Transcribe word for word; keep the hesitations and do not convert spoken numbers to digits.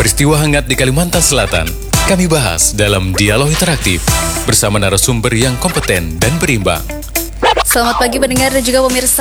Peristiwa hangat di Kalimantan Selatan kami bahas dalam Dialog Interaktif bersama narasumber yang kompeten dan berimbang. Selamat pagi pendengar dan juga pemirsa